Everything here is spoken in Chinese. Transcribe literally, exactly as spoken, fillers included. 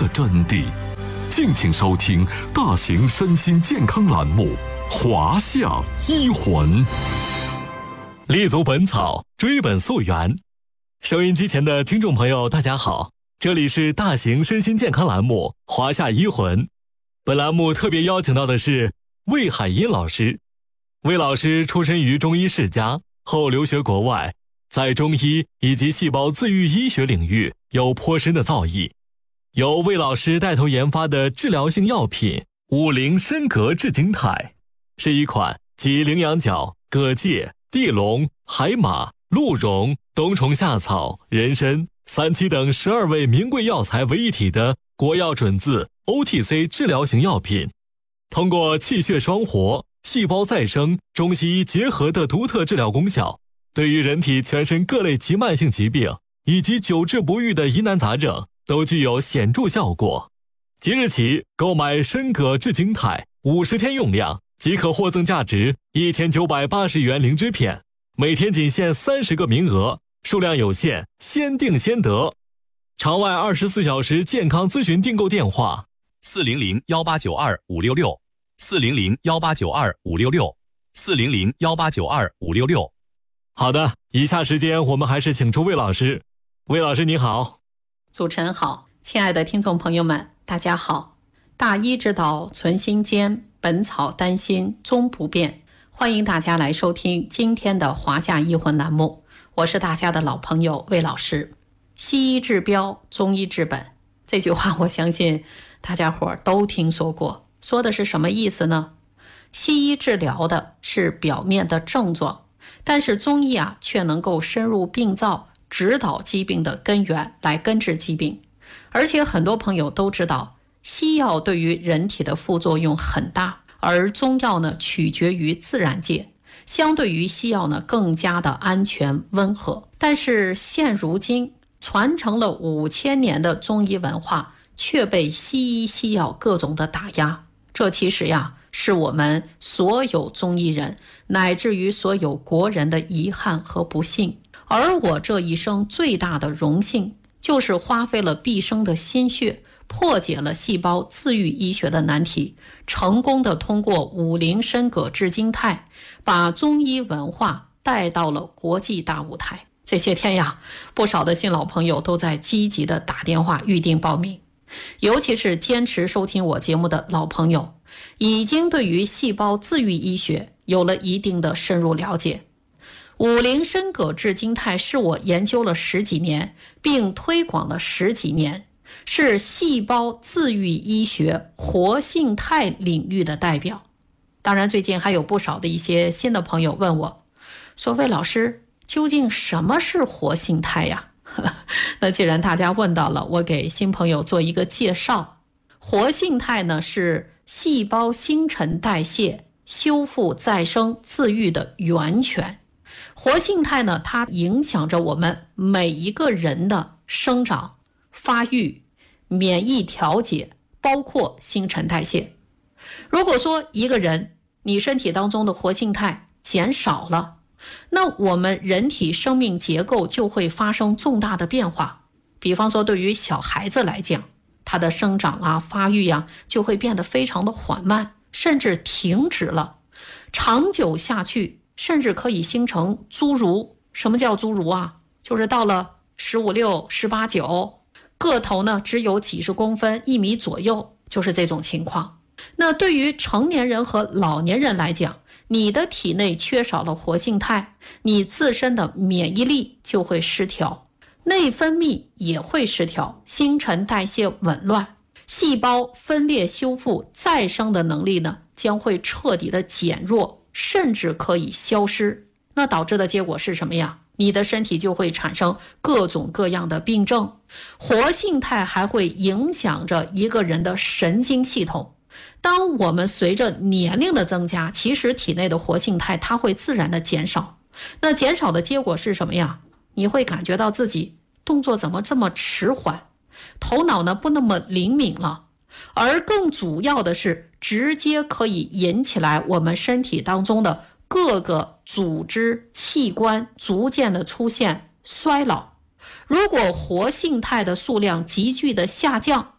的真谛。敬请收听大型身心健康栏目《华夏医魂》， 立足本草，追本溯源。收音机前的听众朋友，大家好，这里是大型身心健康栏目《华夏医魂》。本栏目特别邀请到的是魏海英老师。魏老师出身于中医世家，后留学国外，在中医以及细胞自愈医学领域有颇深的造诣。由魏老师带头研发的治疗性药品五苓参葛治惊肽，是一款集羚羊角、葛芥、地龙、海马、鹿茸、冬虫夏草、人参、三七等十二味名贵药材为一体的国药准字 O T C 治疗型药品，通过气血双活、细胞再生、中西医结合的独特治疗功效，对于人体全身各类急慢性疾病以及久治不愈的疑难杂症都具有显著效果。即日起购买参葛治惊肽五十天用量即可获赠价值一千九百八十元灵芝片，每天仅限三十个名额，数量有限，先订先得。场外二十四小时健康咨询订购电话： 四零零幺八九二五六六，四零零幺八九二五六六，四零零幺八九二五六六。 好的，以下时间我们还是请出魏老师。魏老师你好。 主持人好，亲爱的听众朋友们，大家好。大医之道存心间，本草丹心终不变。欢迎大家来收听今天的华夏医魂栏目，我是大家的老朋友魏老师。西医治标，中医治本，这句话我相信大家伙都听说过。说的是什么意思呢？西医治疗的是表面的症状，但是中医啊却能够深入病灶，指导疾病的根源，来根治疾病。而且很多朋友都知道，西药对于人体的副作用很大，而中药呢取决于自然界，相对于西药呢更加的安全温和。但是现如今传承了五千年的中医文化却被西医西药各种的打压，这其实呀是我们所有中医人乃至于所有国人的遗憾和不幸。而我这一生最大的荣幸，就是花费了毕生的心血，破解了细胞自愈医学的难题，成功的通过五苓参葛治惊肽，把中医文化带到了国际大舞台。这些天呀，不少的新老朋友都在积极的打电话预定报名，尤其是坚持收听我节目的老朋友，已经对于细胞自愈医学有了一定的深入了解。五苓参葛治惊肽是我研究了十几年，并推广了十几年，是细胞自愈医学活性肽领域的代表。当然最近还有不少的一些新的朋友问我，说魏老师，究竟什么是活性肽呀？那既然大家问到了，我给新朋友做一个介绍。活性肽呢，是细胞新陈代谢、修复再生自愈的源泉。活性肽呢，它影响着我们每一个人的生长、发育、免疫调节，包括新陈代谢。如果说一个人你身体当中的活性肽减少了，那我们人体生命结构就会发生重大的变化。比方说对于小孩子来讲，他的生长啊、发育呀、啊、就会变得非常的缓慢，甚至停止了。长久下去，甚至可以形成侏儒。什么叫侏儒啊？就是到了十五六、十八九，个头呢只有几十公分，一米左右，就是这种情况。那对于成年人和老年人来讲，你的体内缺少了活性肽，你自身的免疫力就会失调，内分泌也会失调，新陈代谢紊乱，细胞分裂修复再生的能力呢将会彻底的减弱，甚至可以消失。那导致的结果是什么呀？你的身体就会产生各种各样的病症。活性肽还会影响着一个人的神经系统。当我们随着年龄的增加，其实体内的活性肽它会自然的减少。那减少的结果是什么呀？你会感觉到自己动作怎么这么迟缓，头脑呢不那么灵敏了，而更主要的是直接可以引起来我们身体当中的各个组织器官逐渐的出现衰老。如果活性肽的数量急剧的下降，